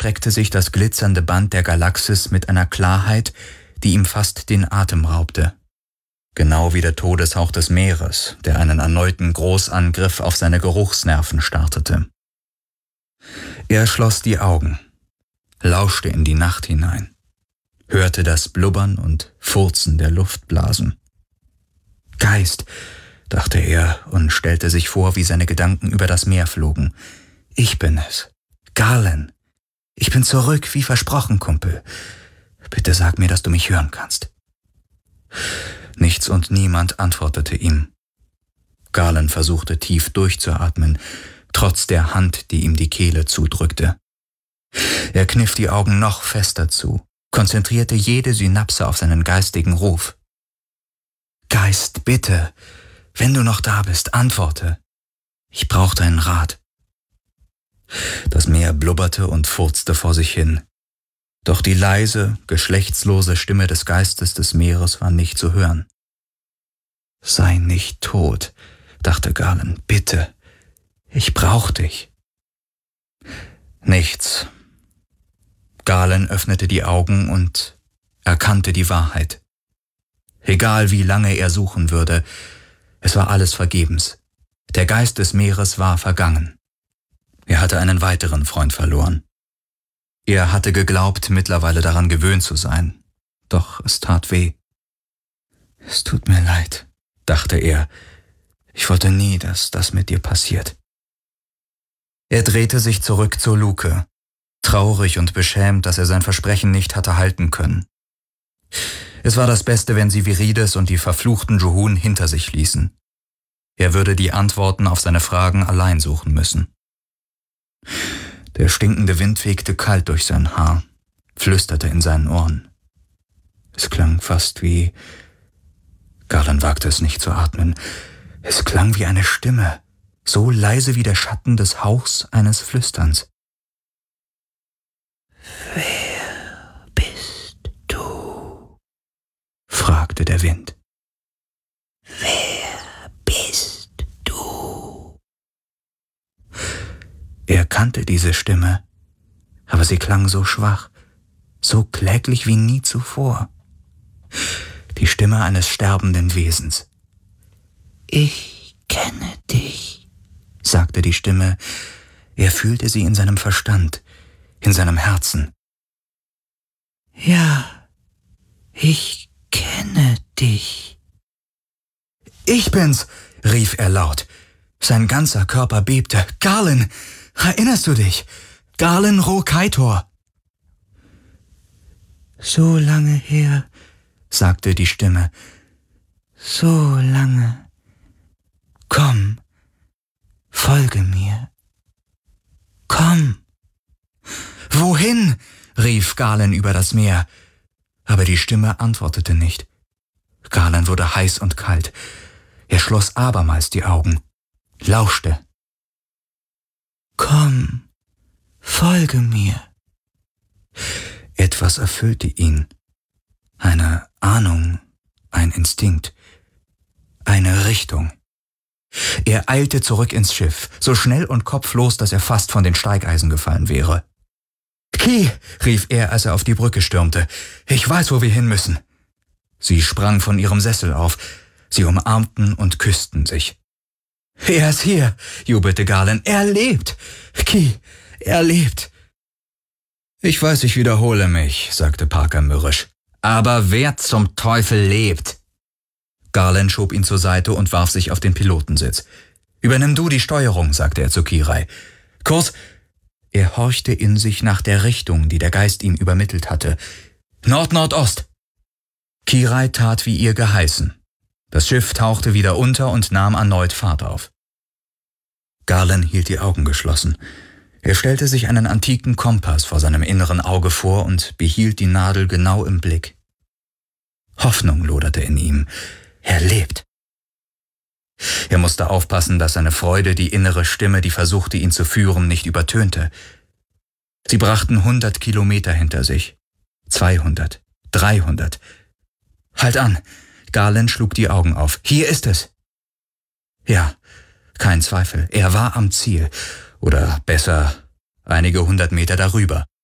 erstreckte sich das glitzernde Band der Galaxis mit einer Klarheit, die ihm fast den Atem raubte. Genau wie der Todeshauch des Meeres, der einen erneuten Großangriff auf seine Geruchsnerven startete. Er schloss die Augen, lauschte in die Nacht hinein, hörte das Blubbern und Furzen der Luftblasen. Geist, dachte er und stellte sich vor, wie seine Gedanken über das Meer flogen. Ich bin es, Galen. Ich bin zurück, wie versprochen, Kumpel. Bitte sag mir, dass du mich hören kannst. Nichts und niemand antwortete ihm. Galen versuchte tief durchzuatmen, trotz der Hand, die ihm die Kehle zudrückte. Er kniff die Augen noch fester zu, konzentrierte jede Synapse auf seinen geistigen Ruf. Geist, bitte, wenn du noch da bist, antworte. Ich brauch deinen Rat. Das Meer blubberte und furzte vor sich hin. Doch die leise, geschlechtslose Stimme des Geistes des Meeres war nicht zu hören. Sei nicht tot, dachte Galen, bitte, ich brauch dich. Nichts. Galen öffnete die Augen und erkannte die Wahrheit. Egal wie lange er suchen würde, es war alles vergebens. Der Geist des Meeres war vergangen. Er hatte einen weiteren Freund verloren. Er hatte geglaubt, mittlerweile daran gewöhnt zu sein. Doch es tat weh. Es tut mir leid, dachte er. Ich wollte nie, dass das mit dir passiert. Er drehte sich zurück zur Luke, traurig und beschämt, dass er sein Versprechen nicht hatte halten können. Es war das Beste, wenn sie Virides und die verfluchten Juhun hinter sich ließen. Er würde die Antworten auf seine Fragen allein suchen müssen. Der stinkende Wind fegte kalt durch sein Haar, flüsterte in seinen Ohren. Es klang fast wie... Galen wagte es nicht zu atmen. Es klang wie eine Stimme, so leise wie der Schatten des Hauchs eines Flüsterns. »Wer bist du?« fragte der Wind. »Wer bist du?« Er kannte diese Stimme, aber sie klang so schwach, so kläglich wie nie zuvor. Die Stimme eines sterbenden Wesens. »Ich kenne dich«, sagte die Stimme. Er fühlte sie in seinem Verstand, in seinem Herzen. »Ja, ich kenne dich.« »Ich bin's«, rief er laut. Sein ganzer Körper bebte. »Galen, erinnerst du dich? Galen Ro-Kaitor.« »So lange her«, sagte die Stimme. »So lange. Komm, folge mir. Komm.« »Wohin?« rief Galen über das Meer. Aber die Stimme antwortete nicht. Galen wurde heiß und kalt. Er schloss abermals die Augen, lauschte. »Komm, folge mir.« Etwas erfüllte ihn. Eine Ahnung, ein Instinkt, eine Richtung. Er eilte zurück ins Schiff, so schnell und kopflos, dass er fast von den Steigeisen gefallen wäre. »Ki«, rief er, als er auf die Brücke stürmte, »ich weiß, wo wir hin müssen.« Sie sprang von ihrem Sessel auf. Sie umarmten und küssten sich. »Er ist hier«, jubelte Galen. »Er lebt! Ki, er lebt!« »Ich weiß, ich wiederhole mich«, sagte Parker mürrisch. »Aber wer zum Teufel lebt?« Galen schob ihn zur Seite und warf sich auf den Pilotensitz. »Übernimm du die Steuerung«, sagte er zu Kirai. »Kurs...« Er horchte in sich nach der Richtung, die der Geist ihm übermittelt hatte. »Nord-Nordost!« Kirai tat wie ihr geheißen. Das Schiff tauchte wieder unter und nahm erneut Fahrt auf. Galen hielt die Augen geschlossen. Er stellte sich einen antiken Kompass vor seinem inneren Auge vor und behielt die Nadel genau im Blick. Hoffnung loderte in ihm. Er lebt. Er musste aufpassen, dass seine Freude die innere Stimme, die versuchte, ihn zu führen, nicht übertönte. Sie brachten 100 Kilometer hinter sich. 200, 300. »Halt an!« Galen schlug die Augen auf. »Hier ist es!« Ja, kein Zweifel. Er war am Ziel. Oder besser, einige 100 Meter darüber.